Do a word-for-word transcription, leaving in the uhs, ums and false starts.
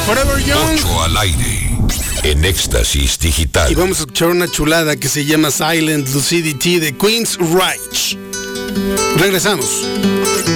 Forever Young. ocho al aire. En Éxtasis Digital. Y vamos a escuchar una chulada que se llama Silent Lucidity de Queen's Reich. Regresamos.